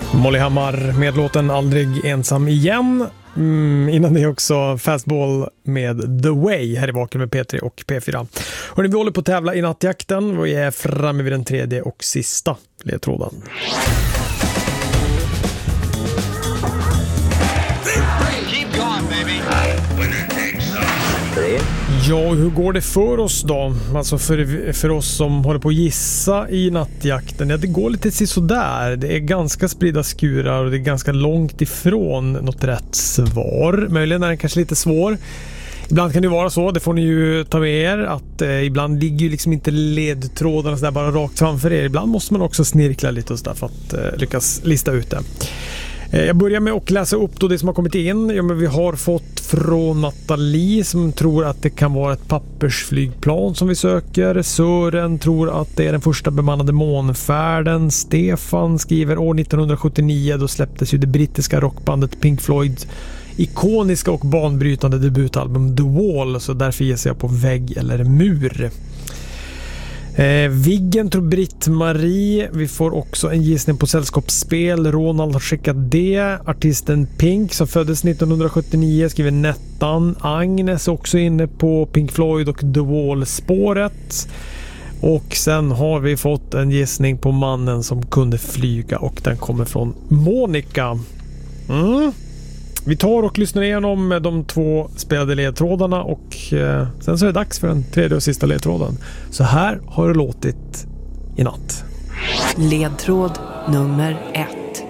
Molly Hammar med låten Aldrig ensam igen. Innan det är också Fastball med The Way här i Vaken med P3 och P4. Hörrni, vi håller på att tävla i nattjakten. Vi är framme vid den tredje och sista ledtråden. Ja, hur går det för oss då? Alltså för oss som håller på att gissa i nattjakten. Ja, det går lite sådär. Det är ganska spridda skurar och det är ganska långt ifrån något rätt svar. Möjligen är den kanske lite svår. Ibland kan det vara så, det får ni ju ta med er, att ibland ligger ju liksom inte ledtrådarna så där bara rakt framför er. Ibland måste man också snirkla lite och så där för att lyckas lista ut det. Jag börjar med att läsa upp då det som har kommit in. Ja, men vi har fått från Nathalie som tror att det kan vara ett pappersflygplan som vi söker. Sören tror att det är den första bemannade månfärden. Stefan skriver år 1979, då släpptes ju det brittiska rockbandet Pink Floyd ikoniska och banbrytande debutalbum The Wall, så därför gissar jag på vägg eller mur. Viggen tror Britt-Marie. Vi får också en gissning på sällskapsspel. Ronald har skickat det. Artisten Pink som föddes 1979 skriver Nettan. Agnes också inne på Pink Floyd och The Wall-spåret. Och sen har vi fått en gissning på mannen som kunde flyga och den kommer från Monica. Vi tar och lyssnar igenom de två spelade ledtrådarna och sen så är det dags för den tredje och sista ledtråden. Så här har det låtit i natt. Ledtråd nummer 1.